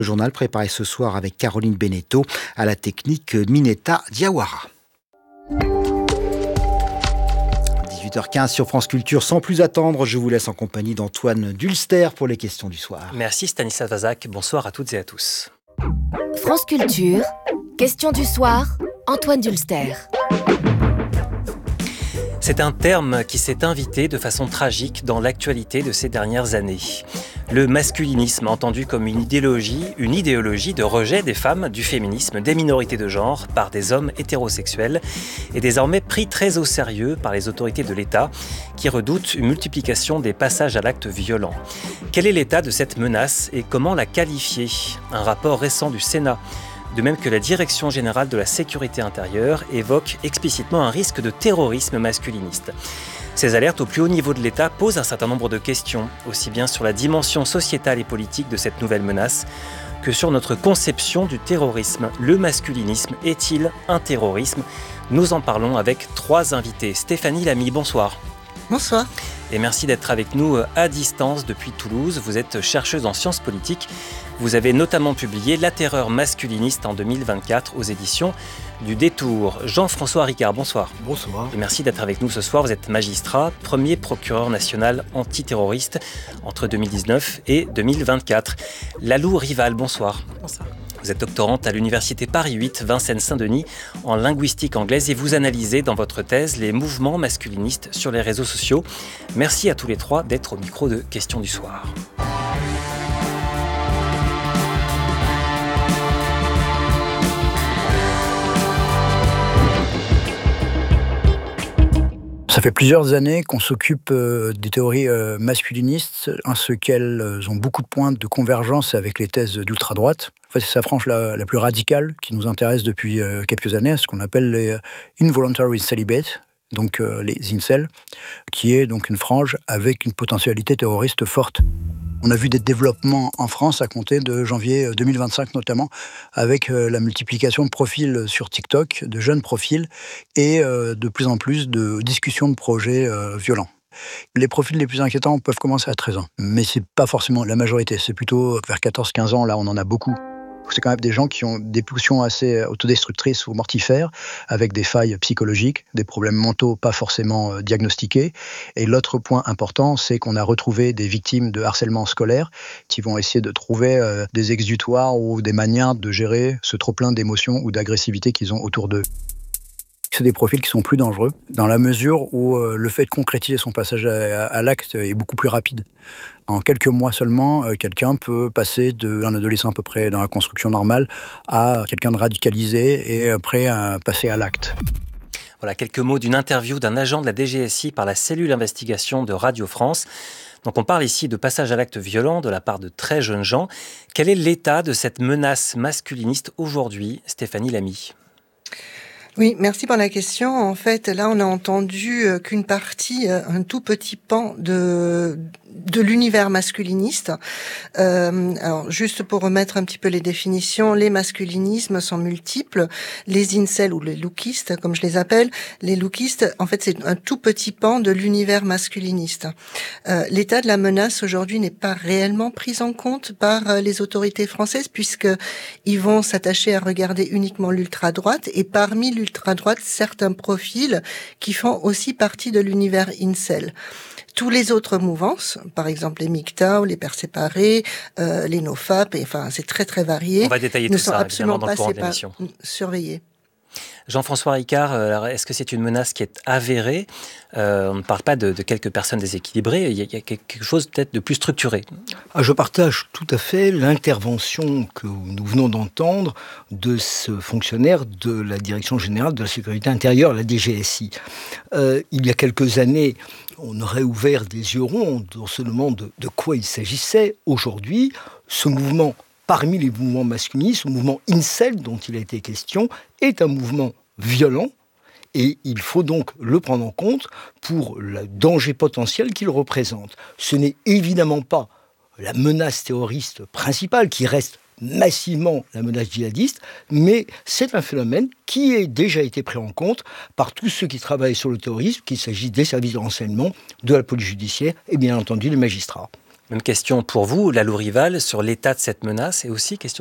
Le journal préparé ce soir avec Caroline Beneteau, à la technique Mineta Diawara. 18h15 sur France Culture. Sans plus attendre, je vous laisse en compagnie d'Antoine Dulster pour les questions du soir. Merci Stanislas Vazak, bonsoir à toutes et à tous. France Culture, questions du soir, Antoine Dulster. C'est un terme qui s'est invité de façon tragique dans l'actualité de ces dernières années. Le masculinisme, entendu comme une idéologie de rejet des femmes, du féminisme, des minorités de genre par des hommes hétérosexuels, est désormais pris très au sérieux par les autorités de l'État qui redoutent une multiplication des passages à l'acte violent. Quel est l'état de cette menace et comment la qualifier ? Un rapport récent du Sénat, de même que la Direction générale de la sécurité intérieure, évoque explicitement un risque de terrorisme masculiniste. Ces alertes au plus haut niveau de l'État posent un certain nombre de questions, aussi bien sur la dimension sociétale et politique de cette nouvelle menace que sur notre conception du terrorisme. Le masculinisme est-il un terrorisme ? Nous en parlons avec 3 invités. Stéphanie Lamy, bonsoir. Bonsoir. Et merci d'être avec nous à distance depuis Toulouse. Vous êtes chercheuse en sciences politiques. Vous avez notamment publié La terreur masculiniste en 2024 aux éditions du Détour. Jean-François Ricard, bonsoir. Bonsoir. Et merci d'être avec nous ce soir. Vous êtes magistrat, premier procureur national antiterroriste entre 2019 et 2024. Lalou Rival, bonsoir. Bonsoir. Vous êtes doctorante à l'université Paris 8, Vincennes-Saint-Denis, en linguistique anglaise et vous analysez dans votre thèse les mouvements masculinistes sur les réseaux sociaux. Merci à tous les 3 d'être au micro de Questions du soir. Ça fait plusieurs années qu'on s'occupe des théories masculinistes, en ce qu'elles ont beaucoup de points de convergence avec les thèses d'ultra-droite. En fait, c'est sa frange la plus radicale qui nous intéresse depuis quelques années, ce qu'on appelle les involuntary celibate, donc les incels, qui est donc une frange avec une potentialité terroriste forte. On a vu des développements en France à compter de janvier 2025 notamment, avec la multiplication de profils sur TikTok, de jeunes profils, et de plus en plus de discussions de projets violents. Les profils les plus inquiétants peuvent commencer à 13 ans, mais c'est pas forcément la majorité, c'est plutôt vers 14-15 ans, là on en a beaucoup. C'est quand même des gens qui ont des pulsions assez autodestructrices ou mortifères, avec des failles psychologiques, des problèmes mentaux pas forcément diagnostiqués. Et l'autre point important, c'est qu'on a retrouvé des victimes de harcèlement scolaire qui vont essayer de trouver des exutoires ou des manières de gérer ce trop-plein d'émotions ou d'agressivité qu'ils ont autour d'eux. C'est des profils qui sont plus dangereux, dans la mesure où le fait de concrétiser son passage à l'acte est beaucoup plus rapide. En quelques mois seulement, quelqu'un peut passer d'un adolescent à peu près dans la construction normale à quelqu'un de radicalisé et prêt à passer à l'acte. Voilà quelques mots d'une interview d'un agent de la DGSI par la cellule investigation de Radio France. Donc on parle ici de passage à l'acte violent de la part de très jeunes gens. Quel est l'état de cette menace masculiniste aujourd'hui, Stéphanie Lamy ? Oui, merci pour la question. En fait, là, on a entendu qu'une partie, un tout petit pan de l'univers masculiniste. Alors, juste pour remettre un petit peu les définitions, les masculinismes sont multiples. Les incels ou les lookistes, comme je les appelle, les lookistes, en fait, c'est un tout petit pan de l'univers masculiniste. L'état de la menace aujourd'hui n'est pas réellement pris en compte par les autorités françaises, puisque ils vont s'attacher à regarder uniquement l'ultra-droite, et parmi l'ultra-droite, certains profils qui font aussi partie de l'univers incel. Tous les autres mouvances, par exemple les MGTOW, les pères séparés, les NoFap, enfin c'est très très varié. On va détailler ne tout sont ça absolument évidemment dans le courant de l'émission. Surveillés. Jean-François Ricard, est-ce que c'est une menace qui est avérée ? On ne parle pas de quelques personnes déséquilibrées, il y a quelque chose peut-être de plus structuré. Je partage tout à fait l'intervention que nous venons d'entendre de ce fonctionnaire de la Direction générale de la sécurité intérieure, la DGSI. Il y a quelques années, on aurait ouvert des yeux ronds en se demandant de quoi il s'agissait. Aujourd'hui, ce mouvement, parmi les mouvements masculinistes, le mouvement incel dont il a été question, est un mouvement violent et il faut donc le prendre en compte pour le danger potentiel qu'il représente. Ce n'est évidemment pas la menace terroriste principale qui reste massivement la menace djihadiste, mais c'est un phénomène qui a déjà été pris en compte par tous ceux qui travaillent sur le terrorisme, qu'il s'agisse des services de renseignement, de la police judiciaire et bien entendu des magistrats. Même question pour vous, Lalou Rival, sur l'état de cette menace et aussi question